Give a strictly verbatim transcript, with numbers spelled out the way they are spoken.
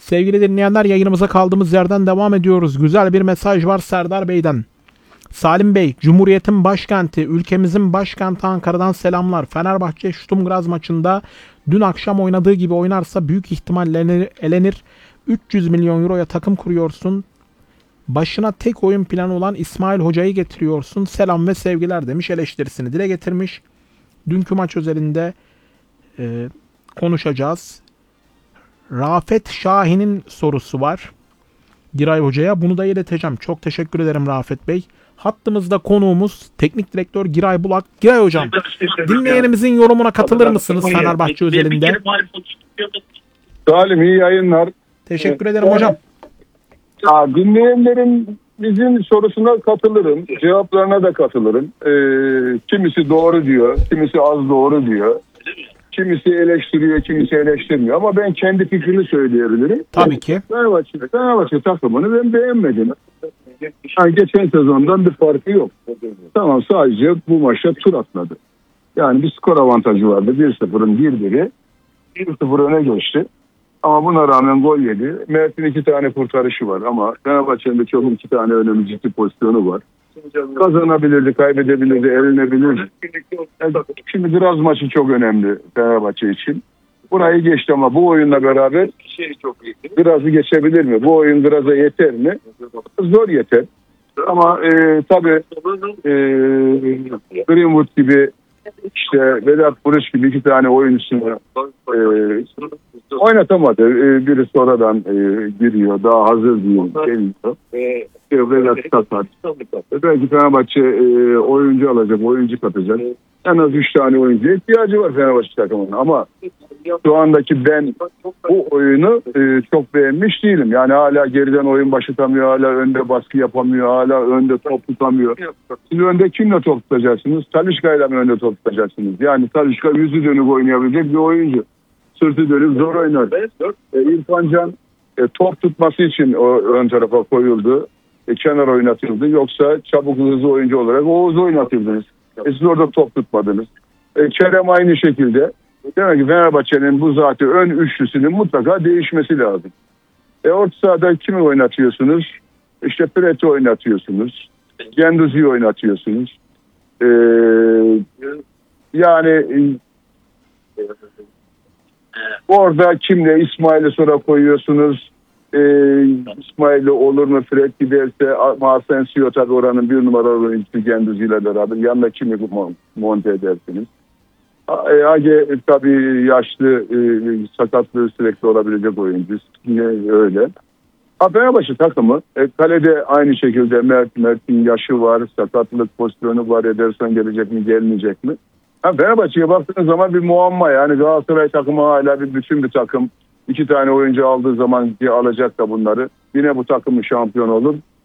Sevgili dinleyenler, yayınımıza kaldığımız yerden devam ediyoruz. Güzel bir mesaj var Serdar Bey'den. Salim Bey, Cumhuriyet'in başkenti, ülkemizin başkenti Ankara'dan selamlar. Fenerbahçe Sturm Graz maçında dün akşam oynadığı gibi oynarsa büyük ihtimalle elenir. üç yüz milyon euroya takım kuruyorsun. Başına tek oyun planı olan İsmail Hoca'yı getiriyorsun. Selam ve sevgiler demiş, eleştirisini dile getirmiş. Dünkü maç özelinde e, konuşacağız. Rafet Şahin'in sorusu var Giray Hoca'ya. Bunu da ileteceğim. Çok teşekkür ederim Rafet Bey. Hattımızda konuğumuz Teknik Direktör Giray Bulak. Giray Hocam, dinleyenimizin yorumuna katılır mısınız Fenerbahçe özelinde? Salim, iyi yayınlar. Teşekkür ederim hocam. Ya, dinleyenlerin bizim sorusuna katılırım. Cevaplarına da katılırım. Ee, kimisi doğru diyor, kimisi az doğru diyor. Kimisi eleştiriyor, kimisi eleştirmiyor. Ama ben kendi fikrimi söyleyebilirim. Tabii ki. Fenerbahçe, Fenerbahçe takımını ben beğenmedim. Yani geçen sezondan bir farkı yok. Tamam, sadece bu maçta tur atladı. Yani bir skor avantajı vardı. bir sıfırın bir biri. bir sıfır öne geçti. Ama buna rağmen gol yedi. Mert'in iki tane kurtarışı var ama Fenerbahçe'nin de çok iki tane önemli ciddi pozisyonu var. Kazanabilirdi, kaybedebilirdi, elinebilirdi. Yani şimdi Graz maçı çok önemli Fenerbahçe için. Burayı geçti ama bu oyunla beraber Graz'ı geçebilir mi? Bu oyun Graz'a yeter mi? Zor yeter. Ama e, tabii e, Greenwood gibi, işte Vedat Vuruş gibi iki tane oyuncusunu e, oynatamadı. E, biri sonradan e, giriyor. Daha hazır değil. Geliyor. E, Vedat sakat. Belki Fenerbahçe e, oyuncu alacak, oyuncu katacak. En az üç tane oyuncuya ihtiyacı var Fenerbahçe takımının. Ama şu andaki ben bu oyunu e, çok beğenmiş değilim. Yani hala geriden oyun başlatamıyor, hala önde baskı yapamıyor, hala önde top tutamıyor. Siz önde kimle top tutacaksınız? Talisca'yla mı önde top tutacaksınız? Yani Talisca yüzü dönük oynayabilecek bir oyuncu. Sırtı dönük zor oynar. E, İrfan Can e, top tutması için o ön tarafa koyuldu. E, kenar oynatıldı. Yoksa çabuk hızlı oyuncu olarak Oğuz oynatıldınız. E, siz orada top tutmadınız. E, Kerem aynı şekilde. Demek ki Fenerbahçe'nin bu zaten ön üçlüsünün mutlaka değişmesi lazım. E, orta sahada kimi oynatıyorsunuz? İşte Fred'i oynatıyorsunuz. Genduzi'yi oynatıyorsunuz. E, yani e, orada kimle İsmail'i sonra koyuyorsunuz? E, İsmail'i olur mu? Fred giderse Asensio tabii oranın bir numaralı oyuncusu Genduzi ile beraber. Yanına kimi monte edersiniz? Age tabii yaşlı, e, sakatlığı sürekli olabilecek oyuncu. Yine öyle. Fenerbahçe takımı e, kalede aynı şekilde Mert, Mert'in yaşı var, sakatlık pozisyonu var. Ederson gelecek mi, gelmeyecek mi? Ha, Fenerbahçe'ye baktığınız zaman bir muamma. Yani Galatasaray takımı hala bir bütün bir takım. İki tane oyuncu aldığı zaman ki alacak da bunları. Yine bu takımın şampiyon olur.